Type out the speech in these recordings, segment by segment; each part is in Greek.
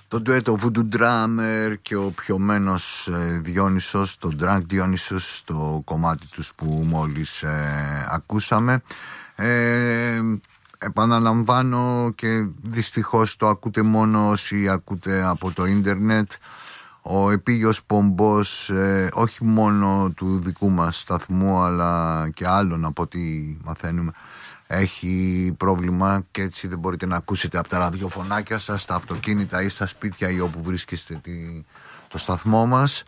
Το ντουέτο Voodoo Drummer και ο πιωμένος Διόνυσος, το Drunk Dionysus, στο κομμάτι τους που μόλις ακούσαμε. Επαναλαμβάνω και δυστυχώς το ακούτε μόνο όσοι ακούτε από το ίντερνετ. Ο επίγειος πομπός όχι μόνο του δικού μας σταθμού αλλά και άλλων από ό,τι μαθαίνουμε έχει πρόβλημα και έτσι δεν μπορείτε να ακούσετε από τα ραδιοφωνάκια σας, στα αυτοκίνητα ή στα σπίτια ή όπου βρίσκεστε το σταθμό μας.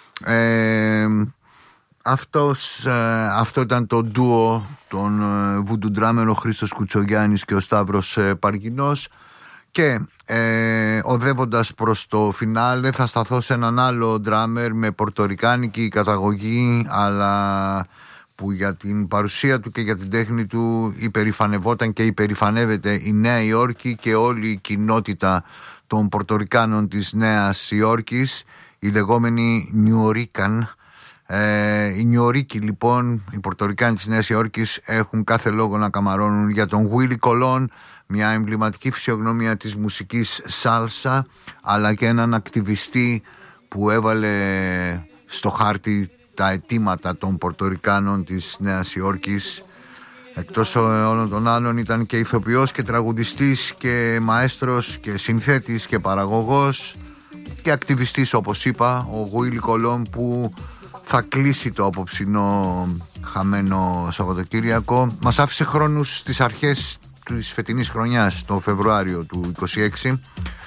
Αυτό ήταν το ντουο των Voodoo Drummer, ο Χρήστος Κουτσογιάννης και ο Σταύρος Παργινός. Και οδεύοντας προς το φινάλε θα σταθώ σε έναν άλλο drummer με πορτορικάνικη καταγωγή, αλλά που για την παρουσία του και για την τέχνη του υπερηφανευόταν και υπερηφανεύεται η Νέα Υόρκη και όλη η κοινότητα των Πορτορικάνων της Νέας Υόρκης, οι λεγόμενοι Νιουορίκαν. Οι Νιουορίκοι λοιπόν, οι Πορτορικάνοι της Νέας Υόρκης, έχουν κάθε λόγο να καμαρώνουν για τον Willie Colon, μια εμβληματική φυσιογνωμία της μουσικής σάλσα, αλλά και έναν ακτιβιστή που έβαλε στο χάρτη τα αιτήματα των Πορτορικάνων της Νέας Υόρκης. Εκτός όλων των άλλων ήταν και ηθοποιός και τραγουδιστής και μαέστρος και συνθέτης και παραγωγός και ακτιβιστής, όπως είπα, ο Willie Colon, που θα κλείσει το απόψινό χαμένο Σαββατοκύριακο. Μας άφησε χρόνους στις αρχές της φετινής χρονιάς, το Φεβρουάριο του 26,